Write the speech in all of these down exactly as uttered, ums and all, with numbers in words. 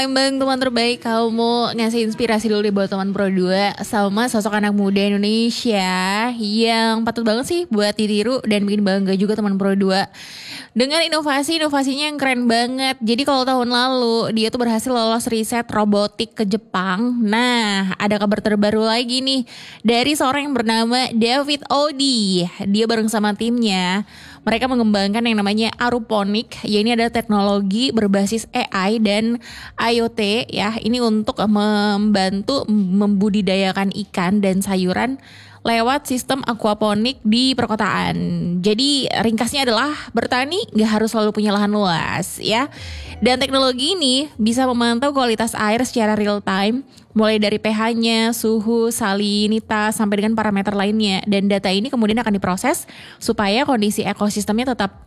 Bang, teman terbaik, kamu ngasih inspirasi dulu deh buat teman Pro dua sama sosok anak muda Indonesia yang patut banget sih buat ditiru dan bikin bangga juga teman Pro dua. Dengan inovasi-inovasinya yang keren banget. Jadi kalau tahun lalu dia tuh berhasil lolos riset robotik ke Jepang. Nah, ada kabar terbaru lagi nih dari seorang yang bernama David Odi. Dia bareng sama timnya. Mereka mengembangkan yang namanya aeroponik, ya ini adalah teknologi berbasis A I dan I O T ya. Ini untuk membantu membudidayakan ikan dan sayuran lewat sistem aquaponik di perkotaan. Jadi ringkasnya adalah bertani gak harus selalu punya lahan luas ya. Dan teknologi ini bisa memantau kualitas air secara real time, mulai dari pH-nya, suhu, salinitas, sampai dengan parameter lainnya. Dan data ini kemudian akan diproses supaya kondisi ekosistemnya tetap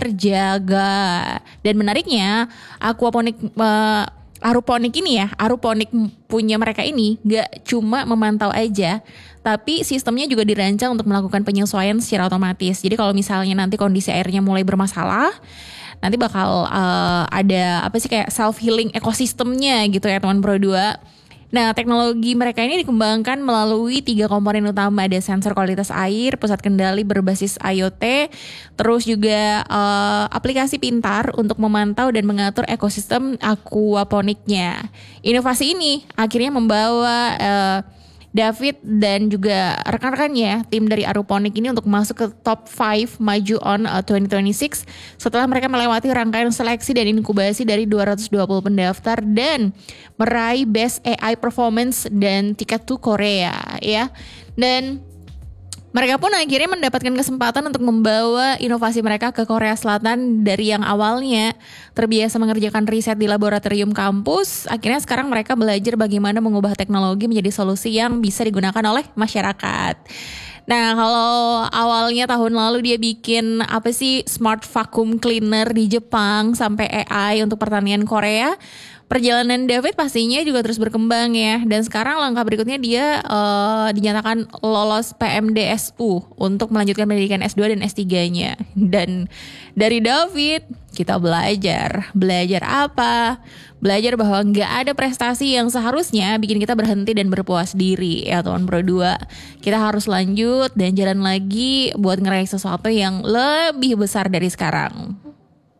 terjaga. Dan menariknya, aquaponik uh, aeroponik ini ya, aeroponik punya mereka ini gak cuma memantau aja, tapi sistemnya juga dirancang untuk melakukan penyesuaian secara otomatis. Jadi kalau misalnya nanti kondisi airnya mulai bermasalah, nanti bakal uh, ada apa sih kayak self healing ekosistemnya gitu ya teman Pro dua. Nah, teknologi mereka ini dikembangkan melalui tiga komponen utama. Ada sensor kualitas air, pusat kendali berbasis I O T, terus juga uh, aplikasi pintar untuk memantau dan mengatur ekosistem aquaponiknya. Inovasi ini akhirnya membawa uh, David dan juga rekan-rekannya tim dari aeroponik ini untuk masuk ke top lima maju on uh, dua ribu dua puluh enam setelah mereka melewati rangkaian seleksi dan inkubasi dari dua ratus dua puluh pendaftar dan meraih Best A I Performance dan tiket to Korea ya. Dan mereka pun akhirnya mendapatkan kesempatan untuk membawa inovasi mereka ke Korea Selatan dari yang awalnya terbiasa mengerjakan riset di laboratorium kampus. Akhirnya sekarang mereka belajar bagaimana mengubah teknologi menjadi solusi yang bisa digunakan oleh masyarakat. Nah, kalau awalnya tahun lalu dia bikin apa sih smart vacuum cleaner di Jepang sampai A I untuk pertanian Korea, perjalanan David pastinya juga terus berkembang ya. Dan sekarang langkah berikutnya dia uh, dinyatakan lolos P M D S U untuk melanjutkan pendidikan S dua dan S tiga-nya. Dan dari David kita belajar. Belajar apa? Belajar bahwa gak ada prestasi yang seharusnya bikin kita berhenti dan berpuas diri ya teman Pro dua. Kita harus lanjut dan jalan lagi buat ngeraih sesuatu yang lebih besar dari sekarang.